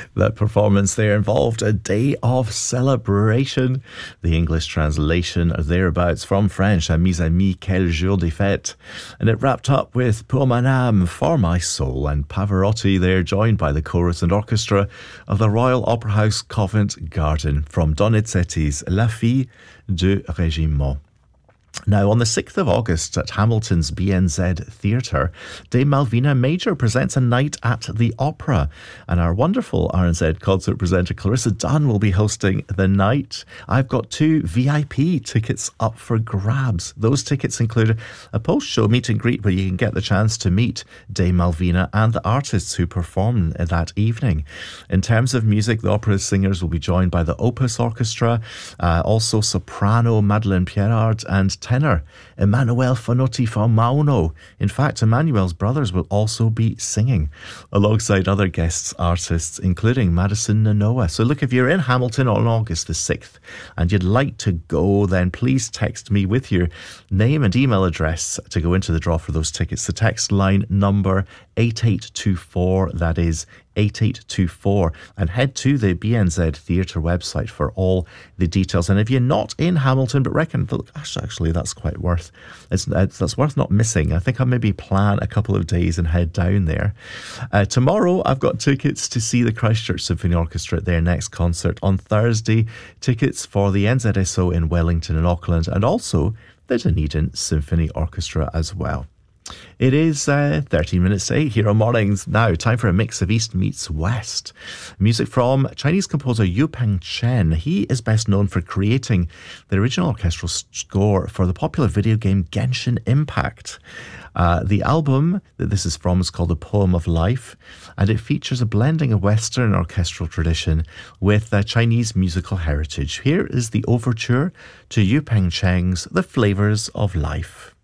That performance there involved a day of celebration. The English translation or thereabouts from French, Mes amis, quel jour de fête. And it wrapped up with Pour mon âme, for my soul, and Pavarotti there, joined by the chorus and orchestra of the Royal Opera House Covent Garden from Donizetti's La Fille du Régiment. Now, on the 6th of August at Hamilton's BNZ Theatre, Dame Malvina Major presents a night at the opera. And our wonderful RNZ concert presenter Clarissa Dunn will be hosting the night. I've got 2 VIP tickets up for grabs. Those tickets include a post-show meet and greet where you can get the chance to meet Dame Malvina and the artists who perform that evening. In terms of music, the opera singers will be joined by the Opus Orchestra, also soprano Madeleine Pierard and tenor Emanuele Fanotti from Mauno. In fact, Emmanuel's brothers will also be singing alongside other guest artists, including Madison Nanoa. So look, if you're in Hamilton on August the 6th and you'd like to go, then please text me with your name and email address to go into the draw for those tickets. The text line number 8824, that is 8824, and head to the BNZ Theatre website for all the details. And if you're not in Hamilton but reckon, look, actually that's quite worth, that's worth not missing, I think I'll maybe plan a couple of days and head down there. Tomorrow I've got tickets to see the Christchurch Symphony Orchestra at their next concert. On Thursday, tickets for the NZSO in Wellington and Auckland, and also the Dunedin Symphony Orchestra as well. It is 13 minutes to 8 here on Mornings. Now, time for a mix of East meets West. Music from Chinese composer Yu-Peng Chen. He is best known for creating the original orchestral score for the popular video game Genshin Impact. The album that this is from is called A Poem of Life, and it features a blending of Western orchestral tradition with Chinese musical heritage. Here is the overture to Yu-Peng Chen's The Flavors of Life.